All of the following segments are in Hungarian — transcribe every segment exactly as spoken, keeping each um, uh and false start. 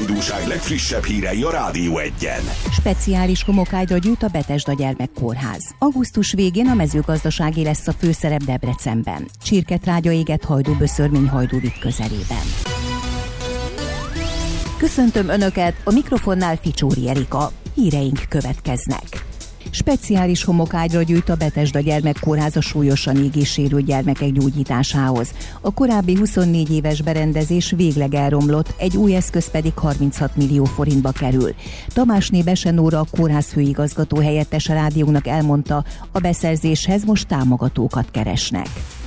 hajdúság legfrissebb hírei a Rádió Egyen. Speciális homokágyra gyűjt a Betesda Gyermekkórház. Augusztus végén a mezőgazdasági lesz a főszerep Debrecenben. Csirketrágya éget hajdúböszörmény Hajdúvitt közelében. Köszöntöm Önöket, a mikrofonnál Ficsóri Erika. Híreink következnek. Speciális homokágyra gyűjt a Betesda Gyermekkórház a súlyosan égéssérült gyermekek gyógyításához. A korábbi huszonnégy éves berendezés végleg elromlott, egy új eszköz pedig harminchat millió forintba kerül. Tamásné Bese Nóra, a kórház főigazgató helyettes a rádiónak elmondta, a beszerzéshez most támogatókat keresnek.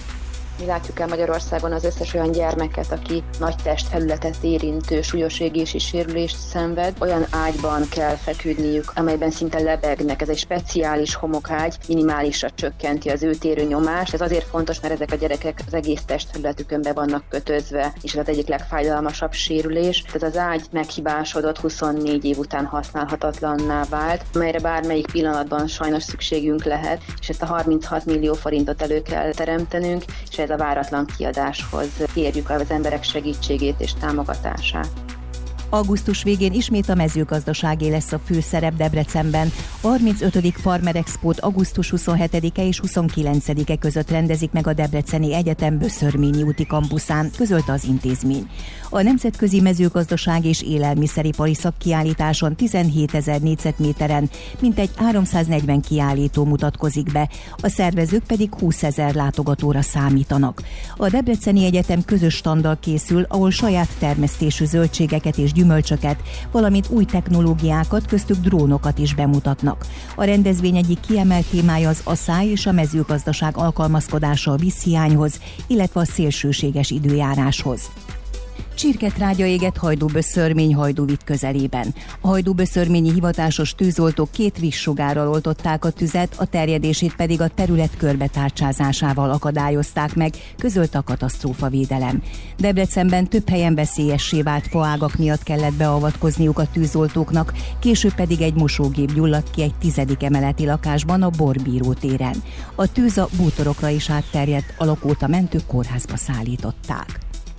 Mi látjuk el Magyarországon az összes olyan gyermeket, aki nagy testfelületet érintő súlyos égési sérülést szenved, olyan ágyban kell feküdniük, amelyben szinte lebegnek. Ez egy speciális homokágy, minimálisra csökkenti az ő térő nyomást. Ez azért fontos, mert ezek a gyerekek az egész testfelületükön be vannak kötözve, és ez az egyik legfájdalmasabb sérülés. Ez az ágy meghibásodott, huszonnégy év után használhatatlanná vált, amelyre bármelyik pillanatban sajnos szükségünk lehet, és ezt a harminchat millió forintot elő kell teremtenünk, és ez a váratlan kiadáshoz kérjük az emberek segítségét és támogatását. Augusztus végén ismét a mezőgazdaságé lesz a főszerep Debrecenben. A harmincötödik Farmer Expót augusztus huszonhetedike és huszonkilencedike között rendezik meg a Debreceni Egyetem Böszörményi úti kampuszán, közölte az intézmény. A Nemzetközi Mezőgazdaság és Élelmiszeripari Szakkiállításon tizenhétezer négyzetméteren mintegy háromszáznegyven kiállító mutatkozik be, a szervezők pedig húszezer látogatóra számítanak. A Debreceni Egyetem közös standal készül, ahol saját termesztésű zöldségeket és gyümölcsöket, valamint új technológiákat, köztük drónokat is bemutatnak. A rendezvény egyik kiemelt témája az asszály és a mezőgazdaság alkalmazkodása a vízhiányhoz, illetve a szélsőséges időjáráshoz. Csirketrágya éget hajdúböszörmény Hajdúvitt közelében. A hajdúböszörményi hivatásos tűzoltók két vízsugárral oltották a tüzet, a terjedését pedig a terület körbetárcsázásával akadályozták meg, közölte a katasztrófavédelem. Debrecenben több helyen veszélyessé vált faágak miatt kellett beavatkozniuk a tűzoltóknak, később pedig egy mosógép gyulladt ki egy tizedik emeleti lakásban a Borbíró téren. A tűz a bútorokra is átterjedt, a lakót a mentők kórházba szállították.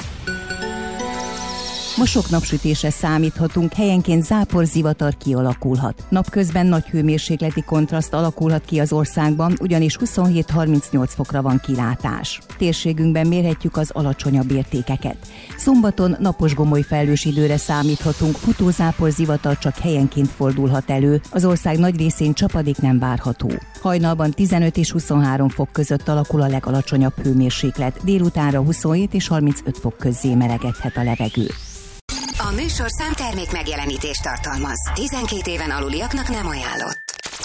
Ma sok napsütésre számíthatunk, helyenként záporzivatar kialakulhat. Napközben nagy hőmérsékleti kontraszt alakulhat ki az országban, ugyanis huszonhét-harmincnyolc fokra van kilátás. Térségünkben mérhetjük az alacsonyabb értékeket. Szombaton napos gomoly felhős időre számíthatunk, futózáporzivatar csak helyenként fordulhat elő, az ország nagy részén csapadék nem várható. Hajnalban tizenöt és huszonhárom fok között alakul a legalacsonyabb hőmérséklet, délutánra huszonhét és harmincöt fok közzé melegedhet a levegő. A műsorszám termék megjelenítést tartalmaz. tizenkét éven aluliaknak nem ajánlott.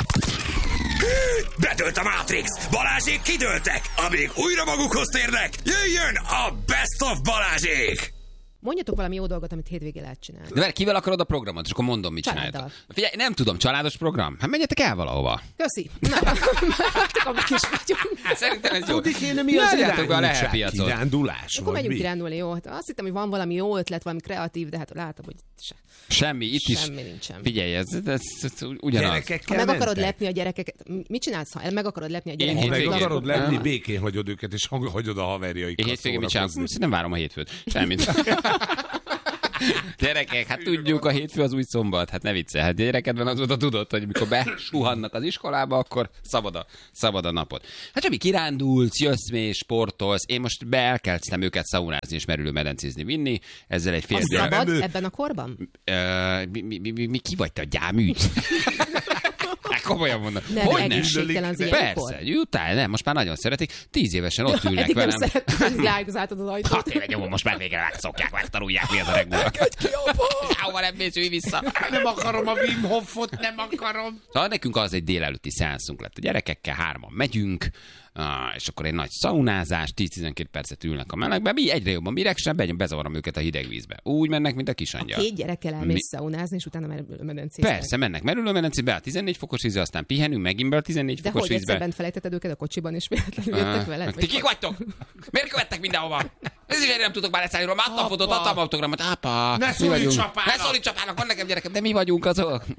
Betölt a Matrix! Balázsék kidőltek! Amíg újra magukhoz térnek, jöjjön a Best of Balázsék! Mondjatok valami jó dolgot, amit hétvégén lehet csinálni. De mert kivel akarod a programot, és akkor mondom, mit csináltok. Figyelj, nem tudom, családos program? Hát menjetek el valahova. Köszi. Akkor is vagyunk. Hát szerintem ez jó. Tudni kéne, mi az irányítság, kirándulás? Akkor megyünk kirándulni, jó. Hát azt hittem, hogy van valami jó ötlet, valami kreatív, de hát látom, hogy se. Semmi, itt is. Semmi nincsen. Figyelj, ez, ez, ez, ez ugyanaz. Ha meg akarod lepni a gyerekeket, mit csinálsz, ha meg akarod lepni a gyerekeket? Ha meg akarod lepni, békén hagyod őket, és hagyod a haverjaikat. Én hétvégén mit csinálok? Nem várom a hétfőt. Semmit. Gyerekek, hát tudjuk, a hétfő az új szombat, hát ne viccelj, hát gyerekedben azóta tudod, hogy mikor besuhannak az iskolába, akkor szabad a, szabad a napot. Hát semmi, kirándulsz, jössz mély, sportolsz, én most be elkezdtem őket szaunázni és merülőmedencézni vinni, ezzel egy fél... Az szabad ebben a korban? Uh, mi, mi, mi, mi, ki vagy te, a gyáműt? Komolyan mondom. Nem, hogy egészségtelen az ilyenkor. Persze, jutál, nem, most már nagyon szeretik. Tíz évesen ott ülnek eddig velem. Eddig nem szeretik, ráigazáltad az ajtót. Hát tényleg nyomom, most már végre megszokják, megtanulják, mi az a regula. Hova nem mész, ülj vissza. Nem akarom a Wim Hofot, nem akarom. Szóval nekünk az egy délelőtti szeánszunk lett a gyerekekkel, hárman megyünk, Ah, és akkor egy nagy szaunázás, tíz-tizenkét percet ülnek a melegben, mi egyre jobban miregsebb, bezavarom őket a hideg vízbe. Úgy mennek, mint a kisangyal. A két gyerekkel elmész mi... szaunázni, és utána merülőmedencéznek. Persze, mennek merülőmedencébe, a tizennégy fokos vízbe, aztán pihenünk, megint be a tizennégy de fokos vízbe. De hogy egyszer bent felejtetted őket a kocsiban, és véletlenül jöttek veled? Ti kik vagytok? Miért követtek mindenhova? Ezért nem tudok már leszállni, már adtam fotót, adtam autogramot. Apa, ne szólíts csapának! Ne szólíts csapának, van nekem gyerekem, de mi vagyunk azok. Mit követtek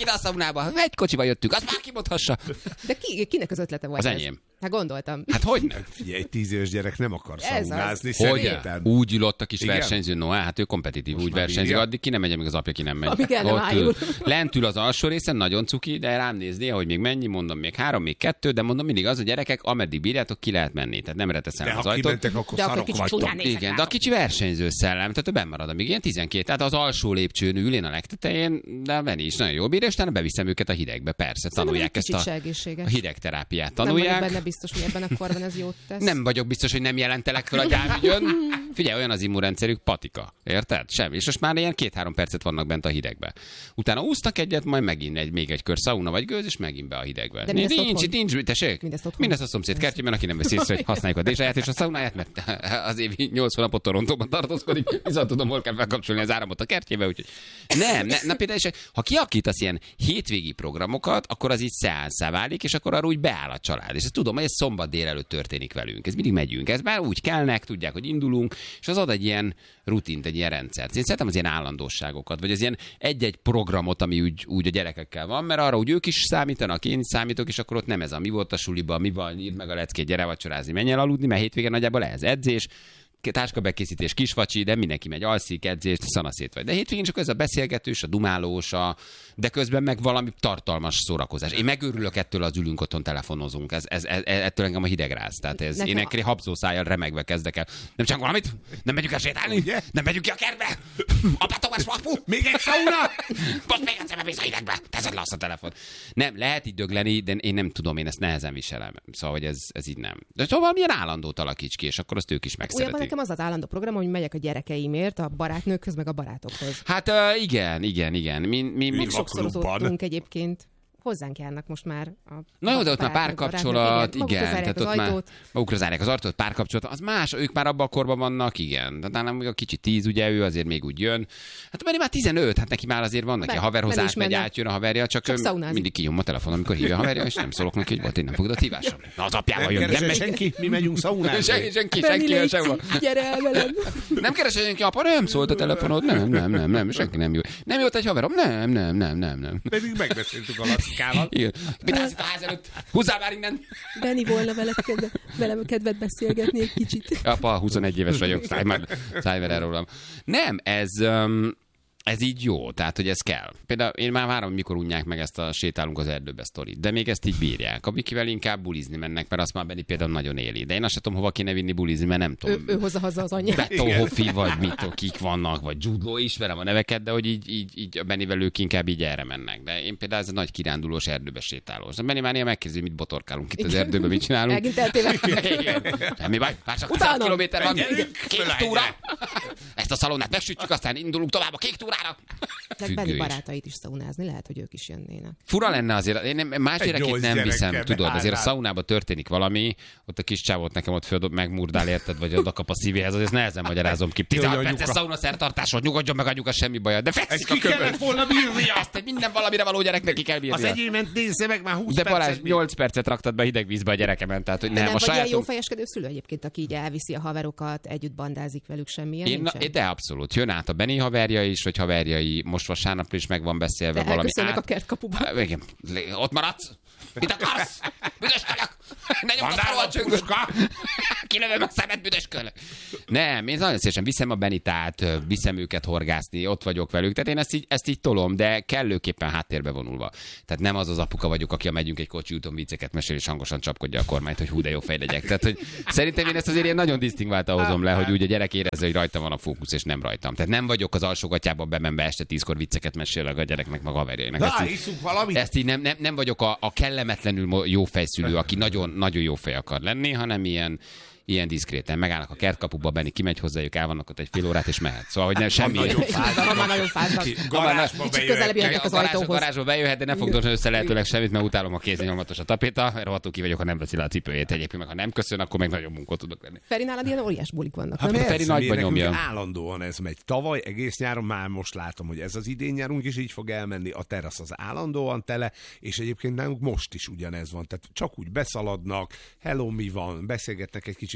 Gyertek ide a szaunába, egy kocsiba jöttünk, azt már kimondhassa. De ki, kinek az ötlete volt Az ez? enyém. Hát gondoltam. Hát hogy nem? Figyelj, egy tíz éves gyerek nem akar Ez szaunázni, Hogy? szerintem. Úgy ülott a kis Igen? versenyző, no, hát ő kompetitív, Most úgy már versenyzik, bírja. addig ki nem megy, amíg az apja ki nem megy. Amíg el nem Ott ájul. ül. Lent ül az alsó részen, nagyon cuki, de rám nézni, hogy még mennyi, mondom, még három, még kettő, de mondom mindig az, a gyerekek, ameddig bírjátok, ki lehet menni. Tehát nem reteszem De az ha ajtót. kimentek, akkor De akkor szarok kicsit vagytok. csúnyán nézek Igen, rá. de a kicsi versenyző szellem, tehát ő benn marad, amíg ilyen tizenkét, tehát az alsó lépcsőn ül, én a legtetején, de a Veni is nagyon jól bírja, és utána beviszem őket a hidegbe, persze, tanulják ezt Kicsit a, egészséges. a hidegterápiát, Nem tanulják. vagyok benne biztos, hogy ebben a korban ez jót tesz. Nem vagyok biztos, hogy nem jelentelek fel a gyámügyön. Figyelj, olyan az immunrendszerük, patika. Érted? Semmi. És most már ilyen két-három percet vannak bent a hidegbe. Utána úsznak egyet, majd megint egy, még egy kör szauna vagy gőz, és megint be a hidegbe. De mindezt nincs, otthon? nincs, tessék? Mindezt otthon? Mindezt a szomszéd kertjében, aki nem veszi észre, hogy használjuk a dézsáját és a szaunáját, mert az évi nyolc hónapot Torontóban tartózkodik, viszont tudom, hol kell felkapcsolni az áramot a kertjébe, úgyhogy nem, ne, na például, és ha kiakítasz ilyen hétvégi programokat, akkor az így szeánszá válik, és akkor arra úgy beáll a család. És ezt tudom, hogy ez szombat délelőtt történik velünk. Ez mindig megyünk. Ez már úgy kelnek, tudják, hogy indulunk, és az ad egy ilyen rutint, egy ilyen rendszert. Én szeretem az ilyen állandóságokat, vagy az ilyen egy-egy programot, ami úgy, úgy a gyerekekkel van, mert arra úgy ők is számítanak, én is számítok, és akkor ott nem ez a mi volt a suliban, mi van, írd meg a leckét, gyere vacsorázni, menj el aludni, mert hétvégen nagyjából ez edzés, táskabekkészítés, kisvacsi, de mindenki megy, alszik, edzést, szanaszét vagy. De hétvégén csak ez a beszélgetős, a dumálós, a... de közben meg valami tartalmas szórakozás. Én megőrülök ettől, az ülünk otthon, telefonozunk. Ez, ez, ez, ettől engem a hideg ráz. Tehát ez, én ekkor habzószájjal remegve kezdek el. Nem csak valamit? Nem megyünk el sétálni? Ugye? Nem megyünk ki a kertbe? Apátomás vapu? Még egy szauna? Most még egyszer bemész a hidegbe. Teszed le azt a telefon. Nem, lehet így dögleni, de én nem tudom, én ezt nehezen viselem. Szóval, hogy ez, ez így nem. De szóval valamilyen állandót alakíts ki, és akkor azt ők is megszeretik. Nekem az az állandó program, hogy megyek a gyerekeimért, a barátnőkhöz, meg a barátokhoz. Hát uh, igen, igen, igen. Mi, mi, mi, Sokszorozottunk egyébként. Hozzánk járnak most már a Na jó, de ott már párkapcsolat, igen. igen. Tehát az ott már ajtót. magukra zárják az ajtót, párkapcsolat, az más, ők már abban a korban vannak, igen. Tehát nálam még a kicsi tíz, ugye ő azért még úgy jön. Hát Benni már tizenöt, hát neki már azért vannak, Be- a haverhoz bele is átmegy, menne. átjön a haverja, csak, Csak ő szaunázik. mindig kinyom a telefon, amikor hívja a haverja, és nem szólok neki, hogy volt, én nem fogod a hívásom. Na, az apjával Nem jön, nem keresel megy. senki, mi megyünk szaunázni. Senki, senki, Benni, senki, légy sehova. szí- gyere el velem. Nem keresel senki, apa, nem szólt a telefonod, nem, nem, nem, nem, senki nem jó. Nem jött egy haverom, nem, nem, nem, nem, nem. Pedig megbeszéltük a Lacikával. Igen. Mit állsz itt a ház előtt? Húzzál már innen! Benni volna veled kedve, velem kedvet beszélgetni egy kicsit. Apa, huszonegy éves vagyok, szállj már, szállj már el rólam. Nem, ez, um, ez így jó, tehát, hogy ez kell. Például én már várom, mikor unják meg ezt a sétálunk az erdőbe sztorit, de még ezt így bírják. Amikivel inkább bulizni mennek, mert azt már Benni például nagyon éli. De én azt sem tudom, hova kéne vinni bulizni, mert nem tudom. Ő, ő hozza haza az anyját. Betonhoffi, vagy mit, kik vannak, vagy Judló, ismerem a neveket, de hogy így, így, így a Bennivel ők inkább így erre mennek. De én például ez a nagy kirándulós erdőbe sétálós. A Benni már néha megkérdezi, mit botorkálunk itt az erdőben, mit csinálunk. Megint eltévedtem. Semmi baj, már csak Utána. száz kilométer van. Gyerünk, Kék fölálljál. túra. Ezt a szalonnát megsütjük, aztán indulunk tovább a kék túrára. Benni Függő is. barátait is szaunázni, lehet, hogy ők is jönnének. Fura lenne azért, én nem, más Egy gyerekét nyolc nem viszem, gyerekkel tudod, azért a beállnál. szaunába történik valami, ott a kis csávót nekem ott föl megmurdál, érted, vagy oda kap a szívéhez, azért nehezen magyarázom ki. tizenhat Jaj, perces anyuka. szauna szertartás, hogy nyugodjon meg anyuka, semmi baja, de Ezt fekszik ki a köbön. kellett volna bírnia. Ezt egy minden valamire való gyereknek ki kell Az bírnia. egyément nézze meg már húsz De Balázs, percet. nyolc percet raktad be hideg vízbe a gyerekemen, tehát hogy De nem, nem a vagy ilyen sajátom... jó fejeskedő szülő egyébként, aki így elviszi a haverokat, együtt bandázik velük, semmilyen Én, nincsen? na, de abszolút. Jön át a Benni haverja is, vagy haverjai, most vasárnap is meg van beszélve De valami elköszönnek át. a kertkapuba. Á, igen. Lé- Ott maradsz? Mit akarsz? Büdöskölök! Ne nyomd a Vandál a szarval csöngöt! puska! Kilövöm a szemet, büdöskölök! Nem, én nagyon szívesen viszem a Benitát, viszem őket horgászni, ott vagyok velük, tehát én ezt így, ezt így tolom, de kellőképpen háttérbe vonulva. Tehát nem az az apuka vagyok, aki a megyünk egy kocsi úton vicceket mesél, és hangosan csapkodja a kormányt, hogy hú, de jó fej legyek. Tehát, hogy szerintem én ezt azért ilyen nagyon disztingváltan hozom le, hogy úgy a gyerek érezze, hogy rajta van a fókusz, és nem rajtam. Tehát nem vagyok az alsógatyában bemenve este tízkor vicceket mesélek a gyereknek, meg a haverjainak. Na, Ezt így- hiszunk valamit. ezt így nem, nem, nem vagyok a, a kellemetlenül mo- jó fejszülő, aki nagyon, nagyon jó fej akar lenni, hanem ilyen, ilyen diszkréten. Megállnak a kertkapuba, Benni kimegy hozzájuk, el vannak ott egy fél órát, és mehet. Szóval, hogy nem semmi. Nagyon Ha már nagyon fáznak. Garázsba Kicsit közelebb bejöhet. jöttek az A garázs, ajtóhoz. garázsba bejöhet, de ne fogdon össze lehetőleg semmit, mert utálom a kézi nyomatos a tapéta. Rohadtul ki vagyok, ha nem veszi le a cipőjét egyébként, meg ha nem köszön, akkor meg nagyon munkot tudok lenni. Feri, nálad ilyen óriás bulik vannak. Hát nem? Feri persze, nagyba nekünk nyomja. Állandóan ez megy. Tavaly egész nyáron már most látom, hogy ez az idén nyárunk is így fog elmenni. A terasz az állandóan tele, és egyébként nálunk most is ugyanez van. Tehát csak úgy beszaladnak, hello, mi van, beszélgetnek egy kicsit,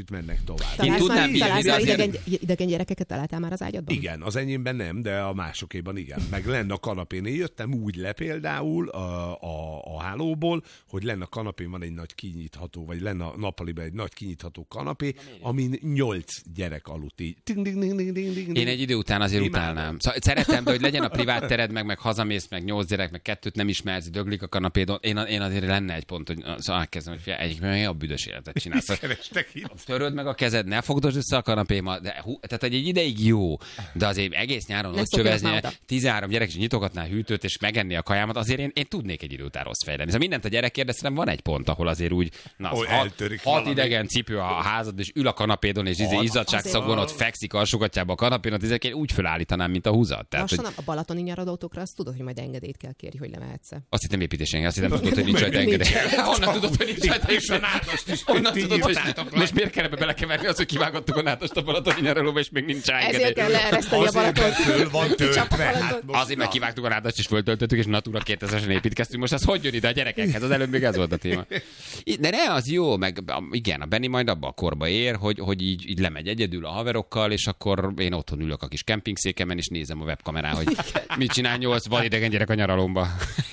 kicsit mennek tovább. Én tudnám bírni, de azért... idegen, idegen gyerekeket találtál már az ágyadban? Igen, az enyémben nem, de a másokéban igen. Meg lenne a kanapén. Én jöttem úgy le például a, a, a hálóból, hogy lenne a kanapén van egy nagy kinyitható, vagy lenne a nappaliban egy nagy kinyitható kanapé, amin nyolc gyerek aludt így. Ding, ding, ding, ding, ding, ding. Én egy idő után azért Imádom. utálnám. Szóval szeretem, de hogy legyen a privát tered, meg, meg hazamész, meg nyolc gyerek, meg kettőt nem ismersz, döglik a kanapédon. Én, én azért lenne egy pont, hogy szóval elkezdem, hogy figyelj, egyik meg a büdös életet csinálsz. Töröd meg a kezed, ne fogdosd össze a kanapémat, de hú, tehát egy ideig jó, de azért egész nyáron nem ott csövezni, tizenhárom gyerek is nyitogatná a hűtőt és megenni a kajámat, azért én, én tudnék egy idő után rossz fejleni. Szóval mindent a gyerek kérdez, van egy pont, ahol azért úgy, na, az hat, hat idegen cipő a házad, és ül a kanapédon, és izé izzadságszaggon ott fekszik alsógatjába a kanapén, ezek én úgy fölállítanám, mint a húzat. Tehát, lassan hogy... a balatoni nyaradótokra azt tudod, hogy majd engedélyt kell kérni, hogy lemehetsz. Azt hittem építésen, azt hittem tudod, hogy nincs rajta engedély. Honnan tudod, hogy nincs rajta engedély? Honnan tudod, hogy most miért kell ebbe belekeverni az, hogy kivágottuk a nátast a balatoni nyaralóba, és még nincs rá engedély? Ezért kell leereszteni a Balaton. Föl van töltve. Azért, mert kivágtuk a nátast, és föltöltöttük, és Natura kétezresen építkeztünk. Most az hogy jön ide a gyerekekhez? Az előbb még ez volt a téma. De ne, az jó, meg igen, a Benni majd abba a korba ér, hogy, hogy így, így lemegy egyedül a haverokkal, és akkor én otthon ülök a kis kempingszékemen, és nézem a webkamerán, hogy mit csinál nyolc vadidegen gyerek a nyaralomba.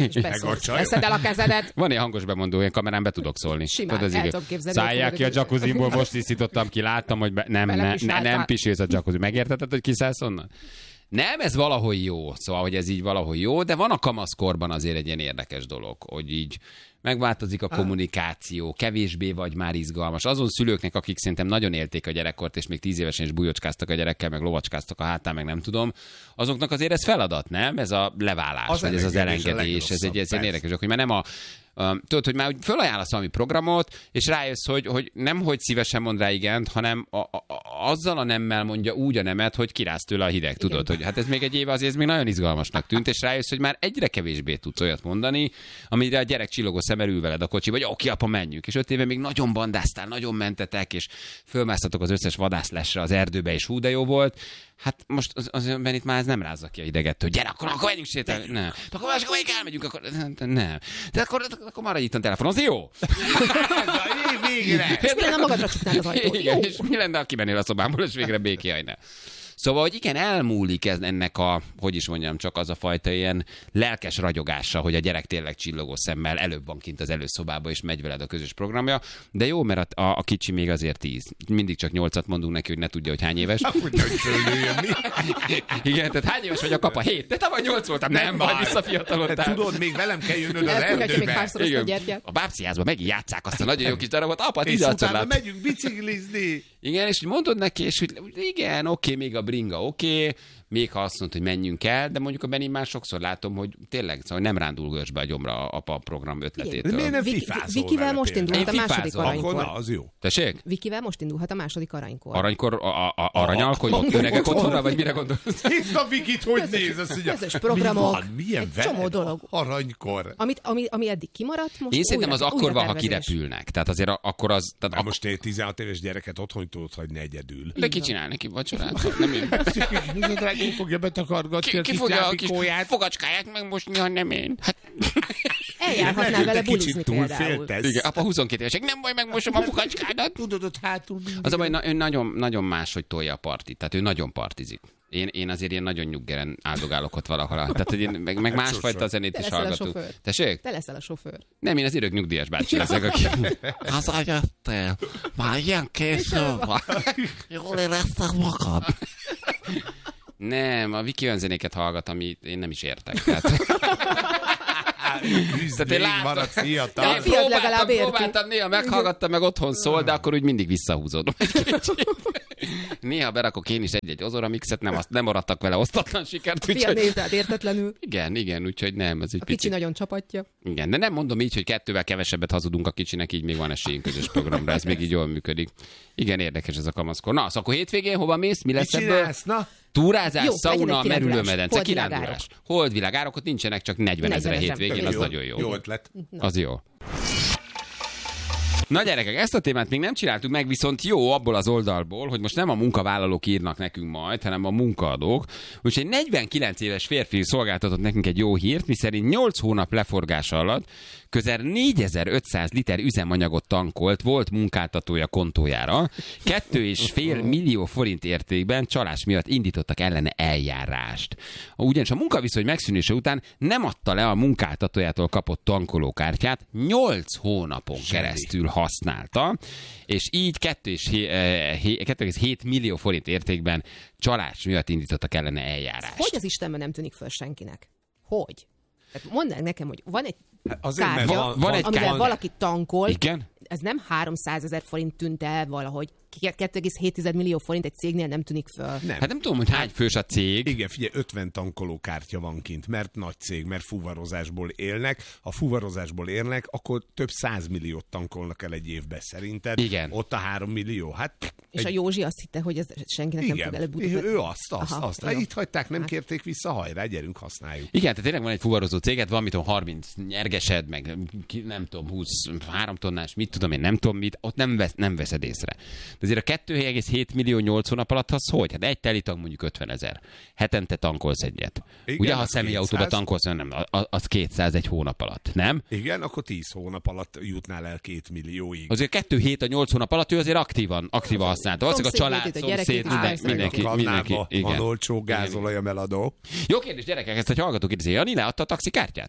Eszed el a kezedet. Van egy hangos bemondó, én kamerán be tudok szólni. Simán, el tudom képzelni. Szállják ki a jacuzzimból, most tisztítottam ki, láttam, hogy be, nem, ne, ne, nem pisélsz a jacuzzi. Megértetted, hogy kiszállsz onnan? Nem, ez valahol jó, szóval, hogy ez így valahol jó, de van a kamaszkorban azért egy ilyen érdekes dolog, hogy így megváltozik a kommunikáció, kevésbé vagy már izgalmas. Azon szülőknek, akik szerintem nagyon élték a gyerekkort, és még tíz évesen is bujocskáztak a gyerekkel, meg lovacskáztak a hátán, meg nem tudom, azoknak azért ez feladat, nem? Ez a leválás, az vagy ez az elengedés, ez egy ez érdekes, hogy már nem a Uh, tudod, hogy már úgy fölajánlasz valami programot, és rájössz, hogy, hogy nem hogy szívesen mond rá igent, hanem a, a, azzal a nemmel mondja úgy a nemet, hogy kiráz tőle a hideg. Tudod, igen. Hogy hát ez még egy éve azért ez még nagyon izgalmasnak tűnt, és rájössz, hogy már egyre kevésbé tudsz olyat mondani, amire a gyerek csillogó szemmel ül veled a kocsiba, vagy oké, apa, menjünk. És öt éve még nagyon bandáztál, nagyon mentetek, és fölmásztatok az összes vadászlesre az erdőbe, és hú, de jó volt. Hát most az, az önben itt már ez nem rázza ki a hideget, hogy gyere, akkor, akkor menjünk sétálni. Nem. Akkor másik, amelyik elmegyünk, akkor nem. De akkor, akkor maradj itt a telefon, az jó. Végre. És mi lenne magadra csuknál az ajtót? Igen, és mi lenne, ha kimennél a szobámból, és végre békéjajnál. Szóval, hogy igen, elmúlik ez ennek a, hogy is mondjam, csak az a fajta ilyen lelkes ragyogása, hogy a gyerek tényleg csillogó szemmel előbb van kint az előszobába, és megy veled a közös programja. De jó, mert a, a, a kicsi még azért tíz. Mindig csak nyolcat mondunk neki, hogy ne tudja, hogy hány éves. Igen, tehát hány éves vagy a kapa? Hét. De tavaly nyolc voltam. Nem, vagy visszafiatalodtál. Tudod, még velem kell jönnöd az erdőbe. A bábszínházban megint játsszák azt a nagyon jó kis darabot. Apa, és utána megyünk biciklizni. Igen, és mondod neki, és hogy igen, oké, még a bringa oké, még ha azt mondod, hogy menjünk el, de mondjuk a Benni már sokszor látom, hogy tényleg szóval nem rándul görsbe a gyomra a apa program ötletétől. Miért nem fifázol? Vikivel most indulhat a második aranykor. Akkor az jó. Tessék? Vikivel most indulhat a második aranykor. Aranykor, a, a, aranyalkonyok, öregek otthonra, vagy mire gondolsz? Nézd a Vikit, hogy néz, azt mondja. Közös programok, mi van? Milyen egy csomó dolog. Aranykor. Amit, ami, ami eddig kimaradt, most én szerintem újra, az akkor van, ha tervezés. kirepülnek. Tehát azért akkor az... Tehát ak- most egy tizenhat éves gyereket otthon tudod hagyni egyedül. De ki csinál neki vacsorát? Nem én. Ki fogja betakargatni a Ki fogja a kis fogacskáját megmosni, ha nem én? Hát... Eljárhatnál vele bulizni például. Igen, apa huszonkét évesek, nem baj, megmosom a fogacskádat. Tudod, ott hátul... Az a baj, ő nagyon, nagyon más, hogy tolja a partit. Tehát ő nagyon partizik. Én, én azért ilyen nagyon nyuggeren áldogálok ott valahol. Tehát, hogy én meg, meg másfajta zenét is hallgatunk. Tessék? Te leszel a sofőr. Nem, én az örök nyugdíjas bácsi leszek, aki... Hazajöttél. Már ilyen késő van. Jól érezted magad. Nem, a Viki olyan zenéket hallgat, amit én nem is értek. Tehát... Tehát én láttam, én próbáltam, próbáltam, néha meghallgattam, meg otthon szól, de akkor úgy mindig visszahúzódom egy kicsit. Néha berakok én is egy-egy Ozora mixet, nem, azt nem maradtak vele osztatlan sikert. Fia, úgyhogy... nézd rád értetlenül. Igen, igen, úgyhogy nem. Ez egy a kicsi picit... nagyon csapatja. Igen, de nem mondom így, hogy kettővel kevesebbet hazudunk a kicsinek, így még van esélyünk közös programra, ez még így jól működik. Igen, érdekes ez a kamaszkor. Na, akkor hétvégén hova mész? Mi lesz ebből? Túrázás, jó, szauna, merülőmedence, kirándulás. Holdvilágárok, ott nincsenek, csak negyven ezre hétvégén, az nagyon jó. Jó ötlet. Az jó. Na gyerekek, ezt a témát még nem csináltuk meg, viszont jó abból az oldalból, hogy most nem a munkavállalók írnak nekünk majd, hanem a munkaadók. Úgyhogy egy negyvenkilenc éves férfi szolgáltatott nekünk egy jó hírt, miszerint nyolc hónap leforgása alatt közel négyezer-ötszáz liter üzemanyagot tankolt volt munkáltatója kontójára. Kettő és fél millió forint értékben csalás miatt indítottak ellene eljárást. Ugyanis a munkaviszony megszűnése után nem adta le a munkáltatójától kapott tankolókártyát, nyolc hónapon Zseni. keresztül használta, és így kettő egész hét millió forint értékben csalás miatt indítottak ellene eljárást. Hogy az Istenben nem tűnik föl senkinek? Hogy? Tehát mondd nekem, hogy van egy Azért, kártya, van, van egy amivel kár... valaki tankol, igen? Ez nem háromszázezer forint tűnt el valahogy. kettő egész hét millió forint egy cégnél nem tűnik föl. Nem. Hát nem tudom, hogy hány fős a cég. Igen, figyelj, ötven tankolókártya van kint, mert nagy cég, mert fuvarozásból élnek. Ha fuvarozásból élnek, akkor több százmilliót tankolnak el egy évbe szerinted. Igen. Ott a három millió. Hát és egy... a Józsi azt hitte, hogy ez senkinek igen. nem fog előbb ő, ő azt, azt, Aha, azt. Hát itt hagyták, nem kérték vissza, hajrá, gyerünk, használjuk. Igen, tehát tényleg van egy fuvarozó céget, van, mit tudom, harminc nyergesed, meg nem tudom, húsz, három tonnás, mit tudom én, nem tudom mit, ott nem, vesz, nem veszed észre. De azért a kettő egész hét millió nyolc hónap alatt az hogy? Hát egy telitank mondjuk ötven ezer. Hetente tankolsz egyet. Igen, ugye, ha személyautóba tankolsz, nem, az kétszáz egy hónap alatt, nem? Igen, akkor tíz hónap alatt jutnál el két millióig. Azért kettő hét a nyolc hónap alatt ő azért aktívan, aktívan használta. Valószínűleg a család, szomszéd, mindenki, mindenki, mindenki. Van olcsó gázolajam eladó. Jó kérdés, gyerekek, ezt a hallgató kérdezi, Jani leadta a taxikártyát?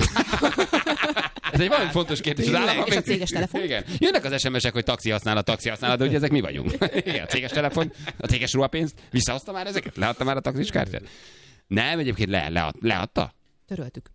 Ez egy valami fontos kérdés. És a céges telefon? Igen. Jönnek az es em esek, hogy taxi használat, taxi használat, de ugye ezek mi vagyunk? Igen, a céges telefon, a céges ruhapénzt, visszahozta már ezeket? Leadta már a taxis kártyát? Nem, egyébként le, lead, leadta? Töröltük.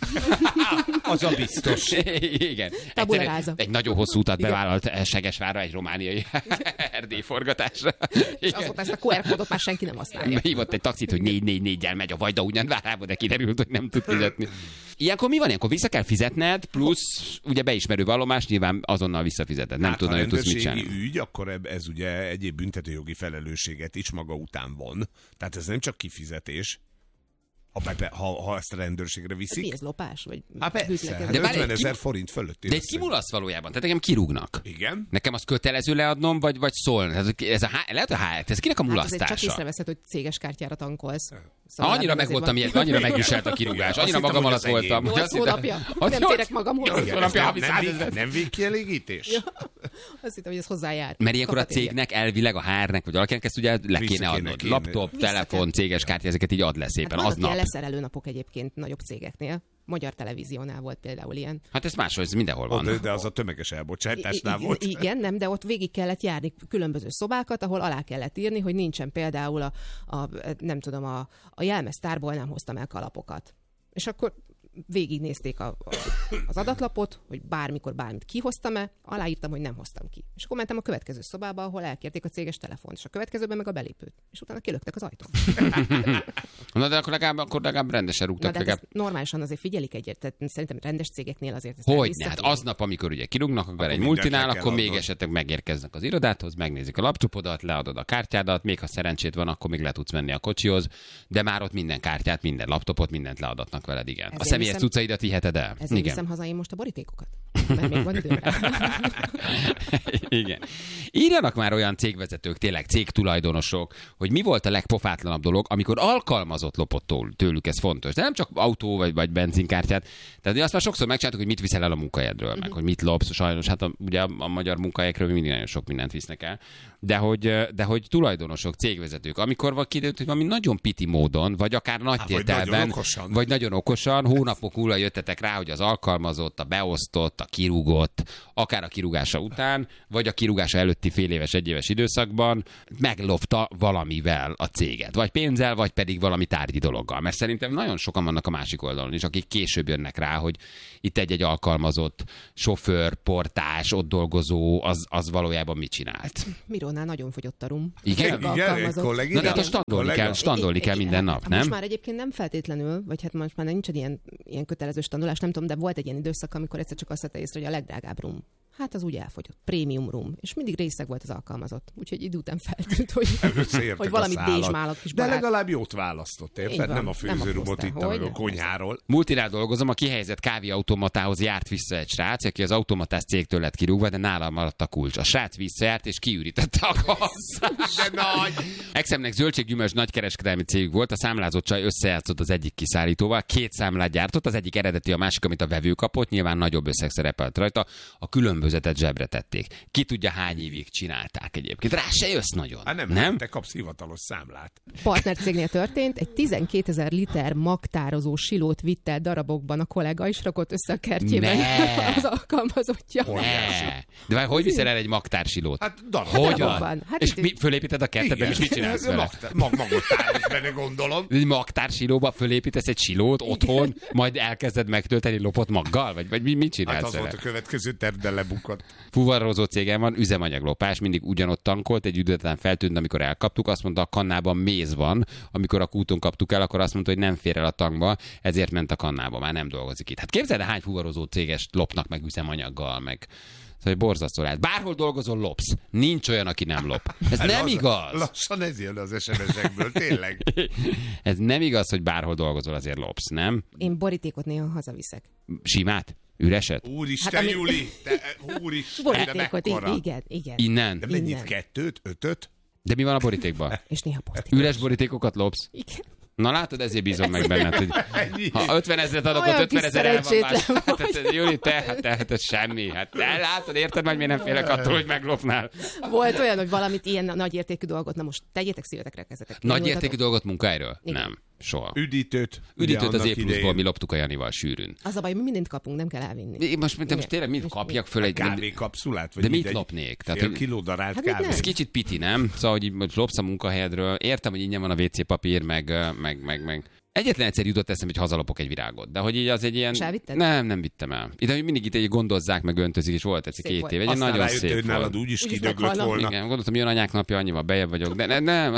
Az a biztos. Igen. Tabuláráza. Egy nagyon hosszú utat bevállalt Segesvárra egy romániai erdély forgatásra. És azóta ezt a kú er kódot már senki nem használja. Hívott egy taxit, hogy négy négy négyel megy a Vajda Ugyanvárába, de kiderült, hogy nem tud fizetni. Ilyenkor mi van? Ilyenkor vissza kell fizetned, plusz ugye beismerő vallomás, nyilván azonnal visszafizeted. Nem hát, tudod, hogy tudsz mit csinálni. ügy, akkor ez ugye egyéb büntetőjogi felelősséget is maga után van. Tehát ez nem csak kifizetés. Ha, ha, ha ezt a rendőrségre viszik. Mi ez, lopás? Vagy hát persze, de ötven ezer forint fölött. De egy kimulasz valójában, tehát engem kirúgnak. Igen. Nekem az kötelező leadnom, vagy, vagy szólni. Ez a, lehet a há, ez kinek a mulasztása? Hát csak észreveszed, hogy céges kártyára tankolsz. Szóval annyira meg voltam ilyet, annyira megviselt a kirúgás. Annyira hittem, magam alatt voltam. nyolc hónapja. Nem térek magamhoz. Nem végkielégítés? Ja. Azt hittem, hogy ez hozzájár. Mert ilyenkor a cégnek elvileg, a há er-nek, vagy valakinek ezt ugye le kéne adnod. Laptop, telefon, céges kártya, ezeket így ad le szépen aznap. Leszerelő napok egyébként nagyobb cégeknél. Magyar Televíziónál volt például ilyen. Hát ez máshol, ez mindenhol van. De, de az a tömeges elbocsátásnál volt. Igen, nem, de ott végig kellett járni különböző szobákat, ahol alá kellett írni, hogy nincsen például a, a nem tudom, a, a jelmeztárból nem hoztam el kalapokat. És akkor végignézték a, a, az adatlapot, hogy bármikor bármit kihoztam-e, aláírtam, hogy nem hoztam ki. És akkor mentem a következő szobába, ahol elkérték a céges telefont, és a következőben meg a belépőt. És utána kilöktek az ajtón. Na de akkor legalább, akkor legalább rendesen rúgtak. Na, de legalább... normálisan azért figyelik egyet, tehát szerintem rendes cégeknél azért ezt Hogyne, hát aznap, amikor ugye kirúgnak, akkor egy multinál, akkor még adnod. Esetleg megérkeznek az irodáthoz, megnézik a laptopodat, leadod a kártyádat, még ha szerencsét van, akkor még le tudsz menni a kocsihoz, de már ott minden kártyát, minden laptopot, mindent leadatnak veled, igen. Ezért a személyes cuccaidat viheted el. Ezért igen. viszem haza én most a borítékokat, mert még van időre. Igen. Írjanak már olyan cégvezetők, tényleg cégtulajdonosok, hogy mi volt a legpofátlanabb dolog, amikor alkalmazott lopott tőlük, ez fontos. De nem csak autó vagy, vagy benzinkártyát. Tehát azt már sokszor megcsináltuk, hogy mit viszel el a munkahelyedről, uh-huh. meg hogy mit lopsz. Sajnos, hát a, ugye a, a magyar munkahelyekről mindig nagyon sok mindent visznek el. De hogy, de hogy tulajdonosok, cégvezetők, amikor kiderült, hogy valami nagyon piti módon, vagy akár nagy Há, tételben, vagy nagyon okosan, vagy nagyon okosan hónapok múlva jöttetek rá, hogy az alkalmazott, a beosztott, a kirúgott, akár a kirúgása után, vagy a kirúgása előtti fél éves, egyéves időszakban meglopta valamivel a céget. Vagy pénzzel, vagy pedig valami tárgyi dologgal. Mert szerintem nagyon sokan vannak a másik oldalon is, akik később jönnek rá, hogy itt egy-egy alkalmazott sofőr, portás, ott dolgozó, az, az valójában mit csinált. Mirónál nagyon fogyott a rum. Igen? Igen, Na de hát standolni kell, standolni kell minden nap, nem? Most már egyébként nem feltétlenül, vagy hát most már nincs ilyen, ilyen kötelező standolás, nem tudom, de volt egy ilyen időszak, amikor egyszer csak azt vette észre, hogy a legdrágább rum Hát az úgy elfogyott. Premium room. És mindig részeg volt az alkalmazott. Úgyhogy idő után feltűnt, hogy, hogy valami dézsmálok kis De barát. legalább jót választott, érted? Nem a főzőrumot itt a konyháról. Multinál dolgozom, a kihelyezett kávéautomatához járt vissza egy srác, aki az automatás cégtől lett kirúgva, de nálam maradt a kulcs. A srác visszajárt és kiürítette a kasszát. De nagy! Exemnek zöldséggyümölcs nagykereskedelmi cégük volt, a számlázott csaj összejátszott az egyik kiszállítóval, két számlát gyártott, az egyik eredeti, a másik, amit a vevő kapott, nyilván nagyobb összeg szerepelt rajta, a különbözetet zsebre tették. Ki tudja, hány évig csinálták egyébként. Rá se jössz nagyon. Hát nem, nem? te kapsz hivatalos számlát. Partnercégnél történt, egy tizenkétezer liter magtározó silót vitt el darabokban a kollega, és rakott össze a kertjében Ne. az alkalmazottja. Ne. De már hogy viszel el egy magtársilót? Hát darab. Hogyan? darabban. Hát és itt- mi, fölépíted a kertedbe, és mit csinálsz vele? Mag, magot tárolsz benne, gondolom. Egy magtársilóba fölépítesz egy silót otthon, majd elkezded megtölteni lopott maggal? Vagy, vagy mi, mit csinálsz Hát az vele? volt a következő terv, de lebukott. Fuvarozó cégem van, üzemanyaglopás, mindig ugyanott tankolt, egy idő után feltűnt, amikor elkaptuk, azt mondta, a kannában méz van, amikor a kúton kaptuk el, akkor azt mondta, hogy nem fér el a tankba, ezért ment a kannába, már nem dolgozik itt. Hát képzeld el, hány fuvarozó cégest lopnak meg üzemanyaggal, meg szóval borzasztó lehet. Bárhol dolgozol, lopsz. Nincs olyan, aki nem lop. Ez nem Lassan- igaz. Lassan ez jön az es em es-ekből, tényleg. Ez nem igaz, hogy bárhol dolgozol, azért lopsz, nem? Én borítékot néha hazaviszek. Simát? Üreset? Úristen, Hát, ami- Juli! Te, úristen, de Borítékot, mekkora. igen, igen. Innen? De mennyit? Innen. Kettőt? Ötöt? De mi van a borítékban? És néha posztit. Üres borítékokat lopsz? Igen. Na látod, ezért bízom meg benned, hogy Ennyi. ha ötven ezeret adok, Olyan ott ötven ezer el van kis más. szerencsétlen Hát, hát, Júli, te, hát, te, hát ez semmi. Hát te látod, érted, hogy miért nem félek attól, hogy meglopnál? Volt olyan, hogy valamit ilyen nagyértékű dolgot, na most tegyétek szívetekre a kezetek. Nagy értékű dolgot munkáiról? Igen. Nem. Soha. Üdítőt. Üdítőt ugye az annak E pluszból idején. mi loptuk a Janival sűrűn. Az a baj, mi mindent kapunk, nem kell elvinni. Én most, most, most tényleg mit kapjak föl egy... Kávékapszulát? Vagy De mit egy lopnék? Fél Tehát, hogy- kiló darált Hát mit kávét? Ez kicsit piti, nem? Szóval, hogy így most lopsz a munkahelyedről. Értem, hogy ingyen van a vé cé papír, meg, meg, meg, meg. Egyetlen egyszer jutott eszembe, hogy hazalopok egy virágot. De hogy így az egy ilyen... És elvitted? Nem, nem vittem el. Ide mindig itt egy gondozzák, meg öntözik, és volt egyszer Szép két volt. év. Egy Aztán nagyon rájöttél, szép hogy nálad volt. úgyis Úgyis kidöglött meghalnak. volna. Igen, gondoltam, jön anyák napja, annyival bejebb vagyok, de ne, nem.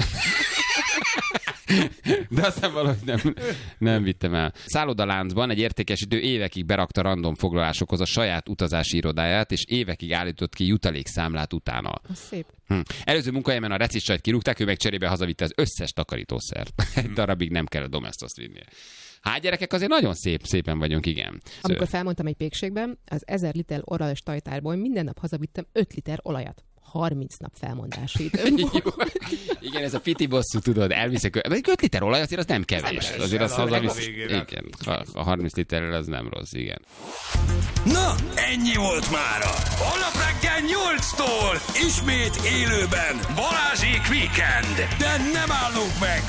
De aztán valahogy nem, nem vittem el. Szállodaláncban egy értékesítő évekig berakta random foglalásokhoz a saját utazási irodáját, és évekig állított ki jutalékszámlát utána. Az szép. Hm. Előző munkahelyemen a reciscsajt kirúgták, ő meg cserébe hazavitte az összes takarítószert. Egy darabig nem kell a domestoszt vinnie. Hát gyerekek, azért nagyon szép, szépen vagyunk, igen. Amikor felmondtam egy pékségben, az ezer liter orrales tajtárból minden nap hazavittem öt liter olajat. harminc nap felmondási időm Jó. volt. Igen, ez a piti bosszú, tudod, elviszek. öt liter olaj azért az nem kevés. Nem Azért az esel, hazavisz. a végére. Igen, a- a harminc literrel az nem rossz, igen. Na, ennyi volt mára. Holnap reggel nyolctól ismét élőben Balázsék Weekend. De nem állunk meg,